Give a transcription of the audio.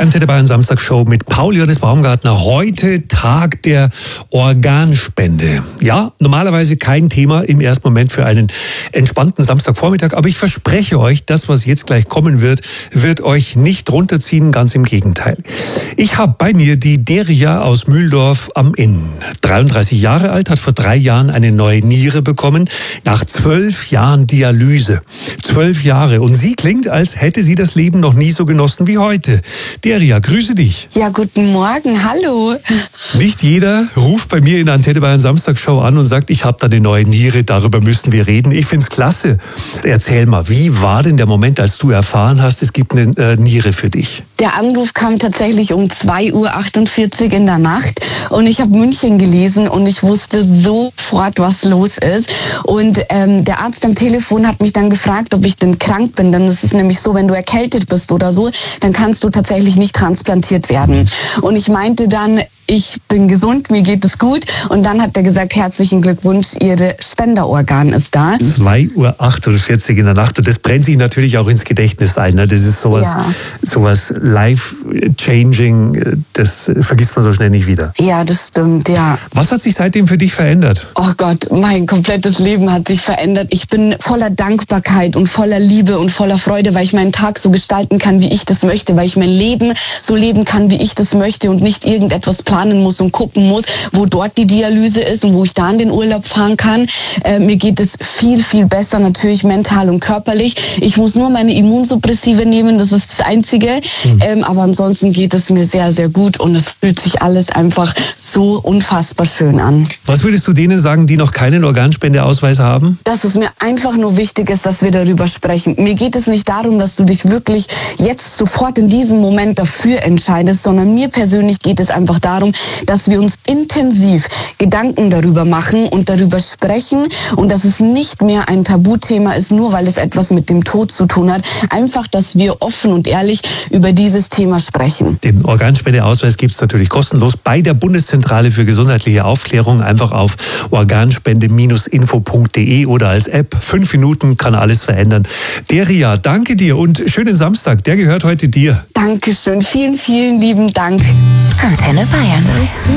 Antenne Bayern Samstagsshow mit Paul Johannes Baumgartner. Heute Tag der Organspende. Ja, normalerweise kein Thema im ersten Moment für einen entspannten Samstagvormittag, aber ich verspreche euch, das, was jetzt gleich kommen wird, wird euch nicht runterziehen, ganz im Gegenteil. Ich habe bei mir die Deria aus Mühldorf am Inn. 33 Jahre alt, hat vor 3 Jahren eine neue Niere bekommen, nach 12 Jahren Dialyse. 12 Jahre. Und sie klingt, als hätte sie das Leben noch nie so genossen wie heute. Deria, grüße dich. Ja, guten Morgen, hallo. Nicht jeder ruft bei mir in der Antenne Bayern Samstagsshow an und sagt, ich habe da eine neue Niere, darüber müssen wir reden. Ich find's klasse. Erzähl mal, wie war denn der Moment, als du erfahren hast, es gibt eine Niere für dich? Der Anruf kam tatsächlich um 2:48 Uhr in der Nacht und ich habe München gelesen und ich wusste sofort, was los ist. Und der Arzt am Telefon hat mich dann gefragt, ob ich denn krank bin. Denn es ist nämlich so, wenn du erkältet bist oder so, dann kannst du tatsächlich nicht transplantiert werden. Und ich meinte dann, ich bin gesund, mir geht es gut. Und dann hat er gesagt, herzlichen Glückwunsch, Ihre Spenderorgan ist da. 2:48 Uhr in der Nacht. Und das brennt sich natürlich auch ins Gedächtnis ein. Ne? Das ist sowas life-changing, das vergisst man so schnell nicht wieder. Ja, das stimmt, ja. Was hat sich seitdem für dich verändert? Oh Gott, mein komplettes Leben hat sich verändert. Ich bin voller Dankbarkeit und voller Liebe und voller Freude, weil ich meinen Tag so gestalten kann, wie ich das möchte, weil ich mein Leben so leben kann, wie ich das möchte und nicht irgendetwas planen muss und gucken muss, wo dort die Dialyse ist und wo ich da in den Urlaub fahren kann. Mir geht es viel, viel besser, natürlich mental und körperlich. Ich muss nur meine Immunsuppressive nehmen, das ist das Einzige. Aber ansonsten geht es mir sehr, sehr gut und es fühlt sich alles einfach so unfassbar schön an. Was würdest du denen sagen, die noch keinen Organspendeausweis haben? Dass es mir einfach nur wichtig ist, dass wir darüber sprechen. Mir geht es nicht darum, dass du dich wirklich jetzt sofort in diesem Moment dafür entscheidest, sondern mir persönlich geht es einfach darum, dass wir uns intensiv Gedanken darüber machen und darüber sprechen und dass es nicht mehr ein Tabuthema ist, nur weil es etwas mit dem Tod zu tun hat. Einfach, dass wir offen und ehrlich über dieses Thema sprechen. Den Organspendeausweis gibt es natürlich kostenlos bei der Bundeszentrale für gesundheitliche Aufklärung. Einfach auf organspende-info.de oder als App. 5 Minuten kann alles verändern. Deria, danke dir und schönen Samstag. Der gehört heute dir. Dankeschön. Vielen, vielen lieben Dank. Antenne Bayern.